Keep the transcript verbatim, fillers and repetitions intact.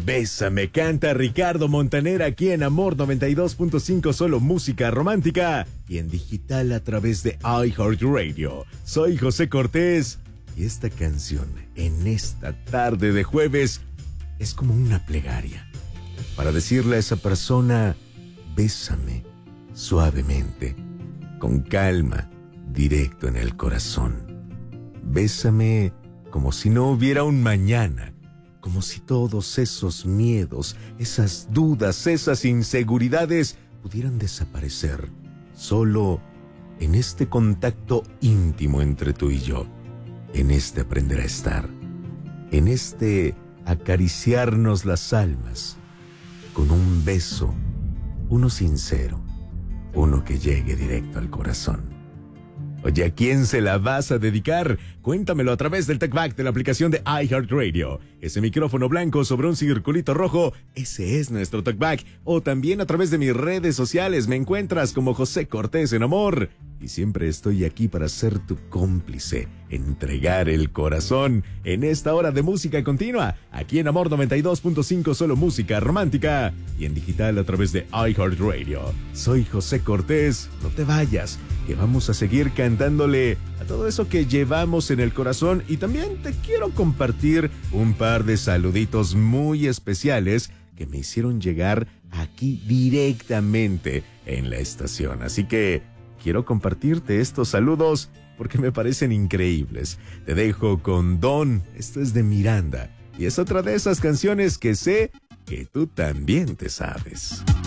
Bésame, canta Ricardo Montaner aquí en Amor noventa y dos punto cinco, solo música romántica y en digital a través de iHeartRadio. Soy José Cortés y esta canción en esta tarde de jueves es como una plegaria para decirle a esa persona: bésame suavemente, con calma, directo en el corazón. Bésame como si no hubiera un mañana, como si todos esos miedos, esas dudas, esas inseguridades pudieran desaparecer solo en este contacto íntimo entre tú y yo, en este aprender a estar, en este acariciarnos las almas con un beso, uno sincero, uno que llegue directo al corazón. Oye, ¿a quién se la vas a dedicar? Cuéntamelo a través del TalkBack de la aplicación de iHeartRadio. Ese micrófono blanco sobre un circulito rojo, ese es nuestro TalkBack. O también a través de mis redes sociales me encuentras como José Cortés en Amor. Y siempre estoy aquí para ser tu cómplice, entregar el corazón en esta hora de música continua, aquí en Amor noventa y dos punto cinco, solo música romántica, y en digital a través de iHeartRadio. Soy José Cortés, no te vayas, que vamos a seguir cantándole a todo eso que llevamos en el corazón, y también te quiero compartir un par de saluditos muy especiales que me hicieron llegar aquí directamente en la estación. Así que quiero compartirte estos saludos porque me parecen increíbles. Te dejo con Don, esto es de Miranda, y es otra de esas canciones que sé que tú también te sabes.